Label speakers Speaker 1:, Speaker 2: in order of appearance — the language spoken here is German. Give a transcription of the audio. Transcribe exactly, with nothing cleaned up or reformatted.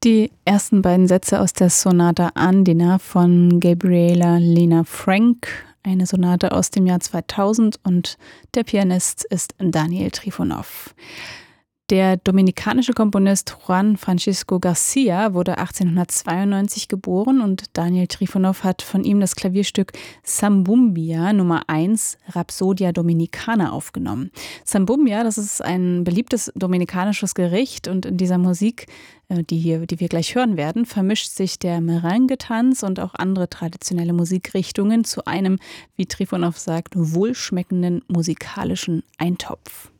Speaker 1: Die ersten beiden Sätze aus der Sonata Andina von Gabriela Lena Frank, eine Sonate aus dem Jahr zweitausend, und der Pianist ist Daniel Trifonov. Der dominikanische Komponist Juan Francisco Garcia wurde achtzehnhundertzweiundneunzig geboren und Daniel Trifonov hat von ihm das Klavierstück Sambumbia Nummer eins Rhapsodia Dominicana aufgenommen. Sambumbia, das ist ein beliebtes dominikanisches Gericht, und in dieser Musik, die hier, die wir gleich hören werden, vermischt sich der Merengue-Tanz und auch andere traditionelle Musikrichtungen zu einem, wie Trifonov sagt, wohlschmeckenden musikalischen Eintopf.